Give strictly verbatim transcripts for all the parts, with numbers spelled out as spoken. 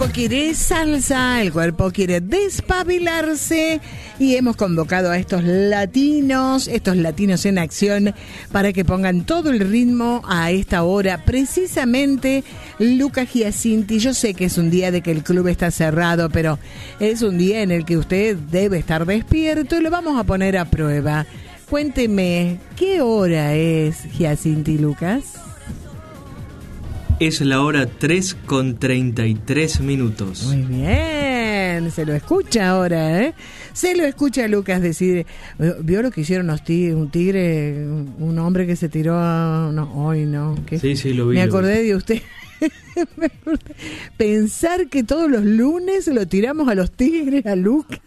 quiere salsa, el cuerpo quiere despabilarse y hemos convocado a estos latinos, estos latinos en acción para que pongan todo el ritmo a esta hora. Precisamente Lucas Giacinti, yo sé que es un día de que el club está cerrado, pero es un día en el que usted debe estar despierto y lo vamos a poner a prueba. Cuénteme, ¿qué hora es, Giacinti Lucas? Es la hora tres con treinta y tres minutos. Muy bien, se lo escucha ahora, ¿eh? Se lo escucha Lucas decir, ¿vio lo que hicieron los tigres? Un tigre, un hombre que se tiró a... No, hoy no. ¿Qué? Sí, sí, lo vi. Me lo acordé vi. de usted. Me acordé. Pensar que todos los lunes lo tiramos a los tigres, a Lucas.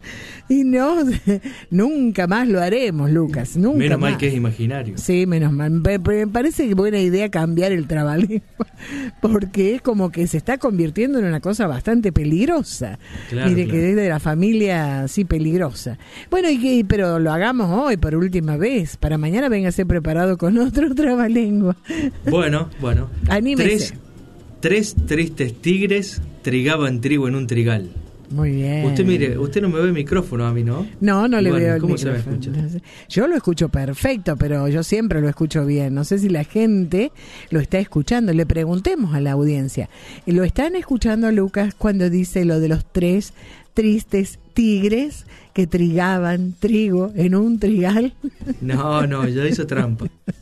Y no, nunca más lo haremos, Lucas, nunca Menos más. mal que es imaginario. Sí, menos mal. Me, me parece buena idea cambiar el trabalengua, porque es como que se está convirtiendo en una cosa bastante peligrosa. Claro, Mire, claro. que es de la familia, sí, peligrosa. Bueno, y que, pero lo hagamos hoy por última vez. Para mañana véngase preparado con otro trabalengua. Bueno, bueno. Anímese. Tres, tres tristes tigres trigaban trigo en un trigal. Muy bien. Usted mire, usted no me ve el micrófono a mí, ¿no? No, no le Bueno, veo el ¿cómo se me micrófono. escucha? Yo lo escucho perfecto, pero yo siempre lo escucho bien. No sé si la gente lo está escuchando. Le preguntemos a la audiencia. ¿Lo están escuchando, Lucas, cuando dice lo de los tres tristes tigres que trigaban trigo en un trigal? No, no, ya hizo trampa.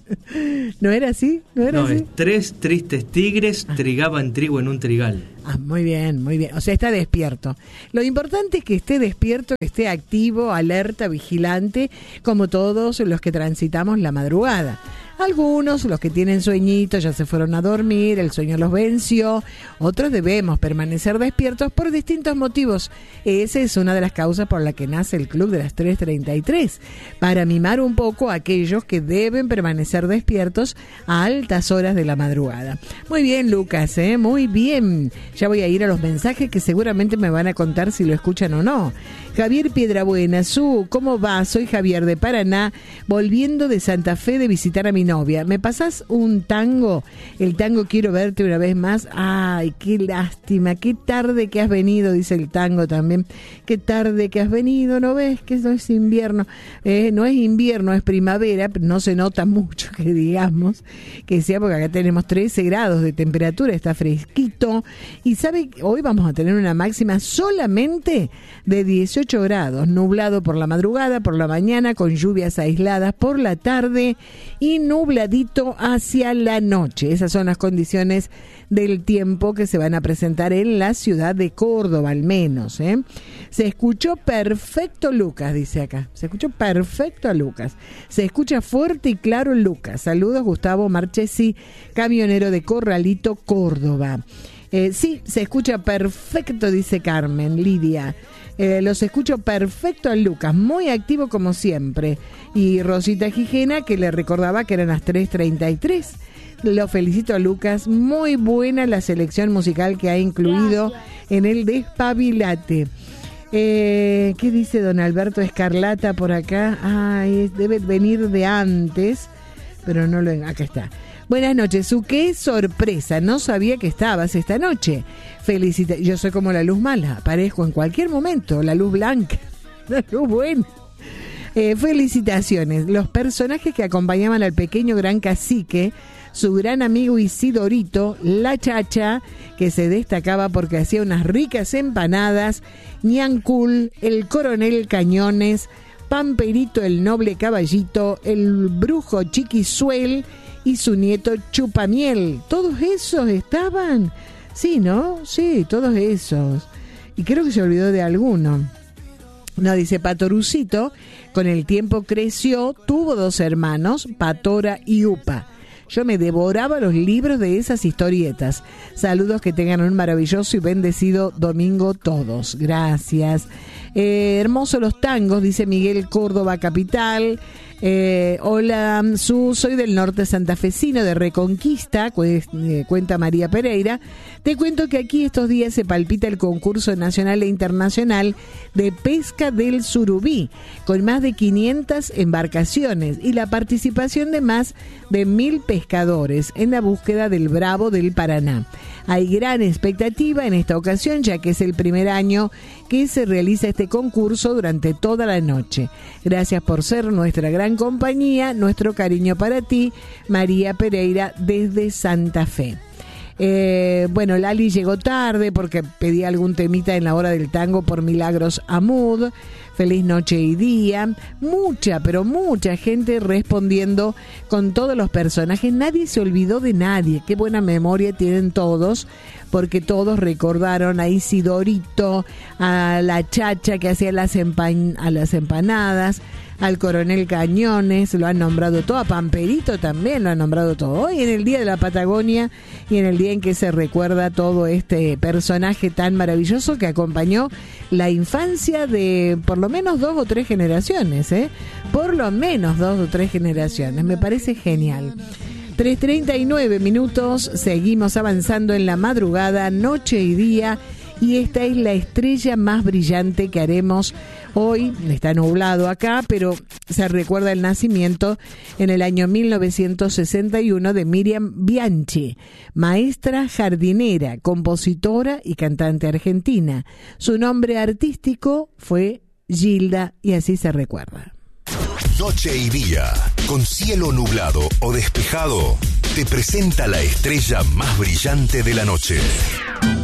¿No era así? ¿No era No, así? es tres tristes tigres trigaban trigo en un trigal. Ah, muy bien, muy bien. O sea, está despierto. Lo importante es que esté despierto, que esté activo, alerta, vigilante, como todos los que transitamos la madrugada. Algunos, los que tienen sueñitos, ya se fueron a dormir, el sueño los venció. Otros debemos permanecer despiertos por distintos motivos. Esa es una de las causas por la que nace el Club de las tres treinta y tres, para mimar un poco a aquellos que deben permanecer despiertos a altas horas de la madrugada. Muy bien, Lucas, ¿eh? Muy bien. Ya voy a ir a los mensajes que seguramente me van a contar si lo escuchan o no. Javier Piedrabuena, Su, ¿cómo va? Soy Javier de Paraná, volviendo de Santa Fe de visitar a mi novia. ¿Me pasás un tango? El tango Quiero Verte Una Vez Más. Ay, qué lástima, qué tarde que has venido, dice el tango también. Qué tarde que has venido, ¿no ves? Que no es invierno. Eh, no es invierno, es primavera, pero no se nota mucho que digamos, que sea porque acá tenemos trece grados de temperatura, está fresquito. Y sabe, hoy vamos a tener una máxima solamente de dieciocho grados, nublado por la madrugada, por la mañana, con lluvias aisladas por la tarde y nubladito hacia la noche. Esas son las condiciones del tiempo que se van a presentar en la ciudad de Córdoba, al menos, ¿eh? Se escuchó perfecto, Lucas, dice acá. Se escuchó perfecto a Lucas. Se escucha fuerte y claro, Lucas. Saludos, Gustavo Marchesi, camionero de Corralito, Córdoba. Eh, sí, se escucha perfecto, dice Carmen, Lidia. Eh, los escucho perfecto a Lucas, muy activo como siempre. Y Rosita Gijena, que le recordaba que eran las tres treinta y tres. Lo felicito a Lucas, muy buena la selección musical que ha incluido Gracias. En el Despabilate. Eh, ¿Qué dice don Alberto Escarlata por acá? Ay, debe venir de antes, pero no lo... Acá está. Buenas noches, Su, qué sorpresa, no sabía que estabas esta noche. Felicita, yo soy como la luz mala, aparezco en cualquier momento, la luz blanca, la luz buena. Eh, felicitaciones, los personajes que acompañaban al pequeño gran cacique, su gran amigo Isidorito, la Chacha, que se destacaba porque hacía unas ricas empanadas, Ñancul, el coronel Cañones, Pamperito el noble caballito, el brujo Chiquizuel y su nieto Chupamiel. ¿Todos esos estaban? Sí, ¿no? Sí, todos esos. Y creo que se olvidó de alguno. No, dice Patorucito, con el tiempo creció, tuvo dos hermanos, Patora y Upa. Yo me devoraba los libros de esas historietas. Saludos, que tengan un maravilloso y bendecido domingo todos. Gracias. Eh, hermosos los tangos, dice Miguel Córdoba Capital. Eh, hola, Su, soy del norte santafesino de Reconquista, cu- eh, cuenta María Pereira. Te cuento que aquí estos días se palpita el concurso nacional e internacional de pesca del surubí, con más de quinientas embarcaciones y la participación de más de mil pescadores en la búsqueda del bravo del Paraná. Hay gran expectativa en esta ocasión, ya que es el primer año que se realiza este concurso durante toda la noche. Gracias por ser nuestra gran compañía, nuestro cariño para ti, María Pereira desde Santa Fe. Eh, bueno, Lali llegó tarde porque pedía algún temita en la hora del tango por Milagros Amud. Feliz noche y día. Mucha, pero mucha gente respondiendo con todos los personajes. Nadie se olvidó de nadie. Qué buena memoria tienen todos, porque todos recordaron a Isidorito, a la Chacha que hacía las, empa- a las empanadas, al Coronel Cañones, lo han nombrado todo, a Pamperito también lo han nombrado todo. Hoy en el Día de la Patagonia y en el día en que se recuerda todo este personaje tan maravilloso que acompañó la infancia de por lo menos dos o tres generaciones, ¿eh? Por lo menos dos o tres generaciones, me parece genial. tres treinta y nueve minutos, seguimos avanzando en la madrugada, noche y día, y esta es la estrella más brillante que haremos hoy. Está nublado acá, pero se recuerda el nacimiento en el año mil novecientos sesenta y uno de Miriam Bianchi, maestra jardinera, compositora y cantante argentina. Su nombre artístico fue Gilda y así se recuerda. Noche y día, con cielo nublado o despejado, te presenta la estrella más brillante de la noche.